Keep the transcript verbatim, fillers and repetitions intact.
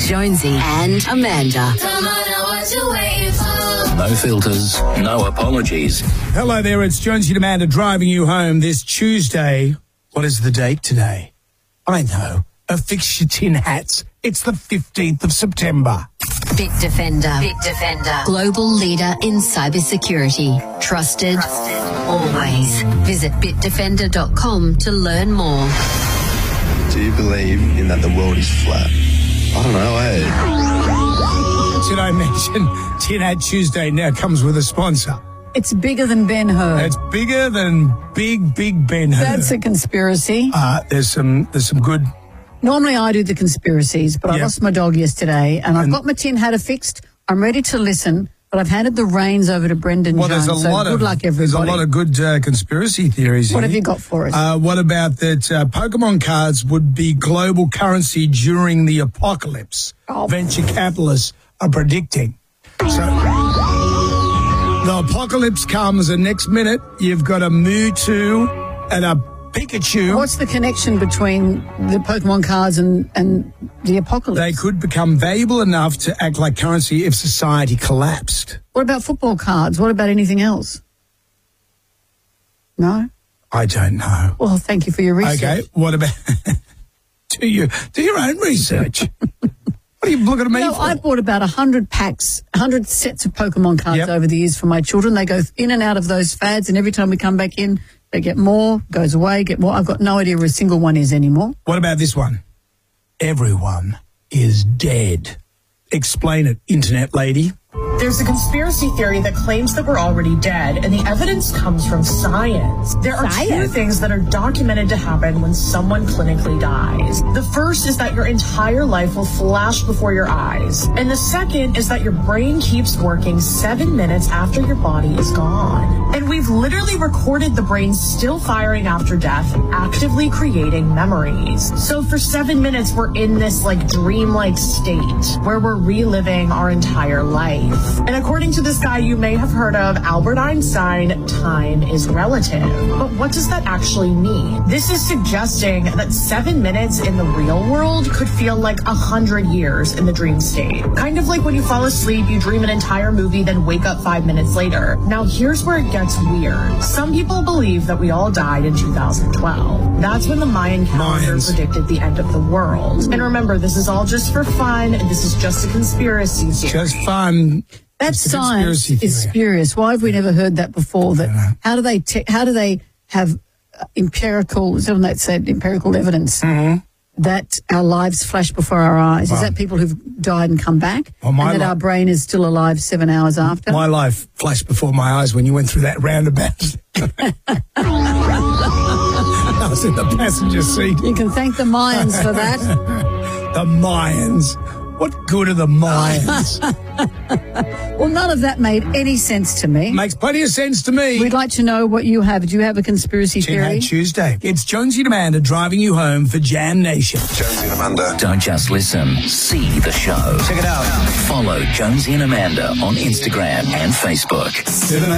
Jonesy and Amanda. Come on, now what you waiting for? No filters, no apologies. Hello there, it's Jonesy and Amanda driving you home this Tuesday. What is the date today? I know. Affix your tin hats. It's the fifteenth of September. Bitdefender. Bitdefender. Global leader in cybersecurity. Trusted, Trusted. always. Visit bitdefender dot com to learn more. Do you believe in that the world is flat? I don't know, eh? Did I mention Tin Hat Tuesday now comes with a sponsor? It's bigger than Ben-Hur. It's bigger than Big, Big Ben-Hur. That's a conspiracy. Uh, there's some there's some good... Normally I do the conspiracies, but Yep. I lost my dog yesterday, and I've And- got my tin hat affixed. I'm ready to listen, but I've handed the reins over to Brendan Well, Jones. there's a so lot good of luck, everybody. there's a lot of good uh, conspiracy theories. What here. have you got for us? Uh, what about that uh, Pokemon cards would be global currency during the apocalypse? Oh. Venture capitalists are predicting. So the apocalypse comes, and next minute you've got a Mewtwo and a Pikachu. What's the connection between the Pokemon cards and, and the apocalypse? They could become valuable enough to act like currency if society collapsed. What about football cards? What about anything else? No? I don't know. Well, thank you for your research. Okay, what about... do you do your own research? What are you looking at me No, for? I bought about one hundred packs, one hundred sets of Pokemon cards Yep. over the years for my children. They go in and out of those fads, and every time we come back in, they get more, goes away, get more. I've got no idea where a single one is anymore. What about this one? Everyone is dead. Explain it, internet lady. There's a conspiracy theory that claims that we're already dead, and the evidence comes from science. There are two Science? things that are documented to happen when someone clinically dies. The first is that your entire life will flash before your eyes, and the second is that your brain keeps working seven minutes after your body is gone. And we've literally recorded the brain still firing after death, actively creating memories. So for seven minutes, we're in this like dreamlike state where we're reliving our entire life. And according to this guy you may have heard of, Albert Einstein, time is relative. But what does that actually mean? This is suggesting that seven minutes in the real world could feel like a hundred years in the dream state. Kind of like when you fall asleep, you dream an entire movie, then wake up five minutes later. Now here's where it gets weird. Some people believe that we all died in two thousand twelve. That's when the Mayan calendar Mayans. predicted the end of the world. And remember, this is all just for fun. This is just a conspiracy theory. Just fun. That It's a science conspiracy is theory. spurious. Why have we never heard that before? That know. how do they te- how do they have uh, empirical? Is that what that said? Empirical evidence that our lives flash before our eyes. Is Wow. that people who've died and come back, Well, my and that li- our brain is still alive seven hours after? My life flashed before my eyes when you went through that roundabout. I was in the passenger seat. You can thank the Mayans for that. The Mayans. What good are the Mayans? Well, none of that made any sense to me. Makes plenty of sense to me. We'd like to know what you have. Do you have a conspiracy Tin theory? Hat Tuesday. It's Jonesy and Amanda driving you home for Jam Nation. Jonesy and Amanda. Don't just listen, see the show. Check it out. Follow Jonesy and Amanda on Instagram and Facebook. Seven